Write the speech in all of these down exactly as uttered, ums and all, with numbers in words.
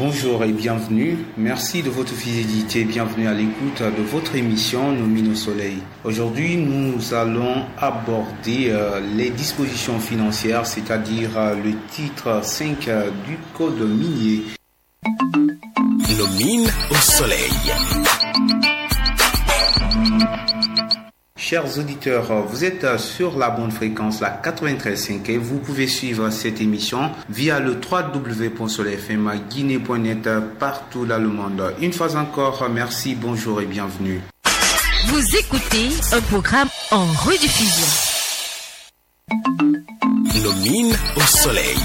Bonjour et bienvenue. Merci de votre fidélité. Bienvenue à l'écoute de votre émission Nos mines au soleil. Aujourd'hui, nous allons aborder euh, les dispositions financières, c'est-à-dire euh, le titre cinq euh, du Code minier. Nos mines au soleil. Chers auditeurs, vous êtes sur la bonne fréquence, la quatre-vingt-treize virgule cinq, et vous pouvez suivre cette émission via le w w w point soleil f m guinée point net partout dans le monde. Une fois encore, merci, bonjour et bienvenue. Vous écoutez un programme en rediffusion. Nos mines au soleil.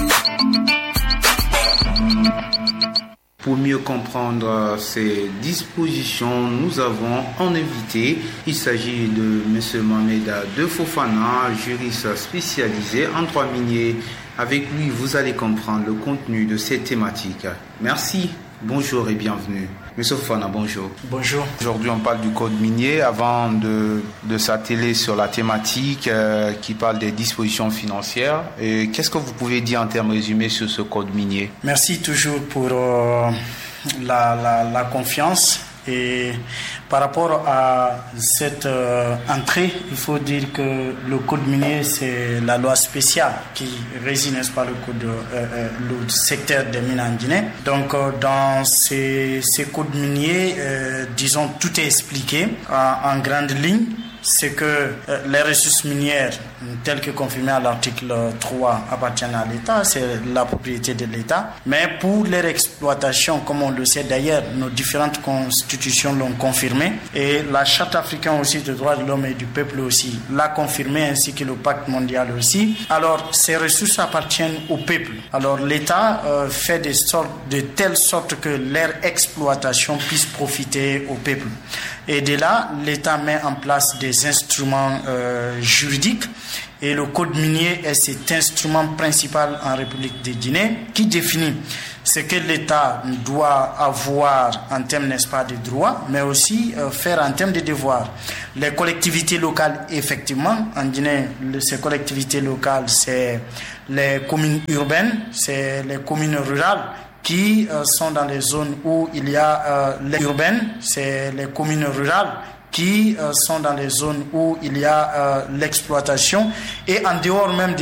Pour mieux comprendre ces dispositions, nous avons un invité. Il s'agit de M. Mohamed De Fofana, juriste spécialisé en droit minier. Avec lui, vous allez comprendre le contenu de cette thématique. Merci, bonjour et bienvenue. M. Fofana, bonjour. Bonjour. Aujourd'hui, on parle du code minier. Avant de, de s'atteler sur la thématique euh, qui parle des dispositions financières, et qu'est-ce que vous pouvez dire en termes résumés sur ce code minier? Merci toujours pour euh, la, la, la confiance. Et par rapport à cette euh, entrée, il faut dire que le code minier, c'est la loi spéciale qui régit, n'est-ce pas, le code, euh, euh, le secteur des mines en Guinée. Donc, euh, dans ces, ces codes miniers, euh, disons, tout est expliqué en, en grande ligne. C'est que euh, les ressources minières, telles que confirmées à l'article trois, appartiennent à l'État, c'est la propriété de l'État. Mais pour leur exploitation, comme on le sait d'ailleurs, nos différentes constitutions l'ont confirmé, et la Charte africaine aussi des droits de l'homme et du peuple aussi l'a confirmé, ainsi que le Pacte mondial aussi. Alors, ces ressources appartiennent au peuple. Alors, l'État euh, fait de, sorte, de telle sorte que leur exploitation puisse profiter au peuple. Et de là, l'État met en place des instruments euh, juridiques, et le code minier est cet instrument principal en République de Guinée qui définit ce que l'État doit avoir en termes, n'est-ce pas, de droits, mais aussi euh, faire en termes de devoirs. Les collectivités locales, effectivement, en Guinée, le, ces collectivités locales, c'est les communes urbaines, c'est les communes rurales, qui euh, sont dans les zones où il y a euh, les urbaines, c'est les communes rurales qui euh, sont dans les zones où il y a euh, l'exploitation, et en dehors même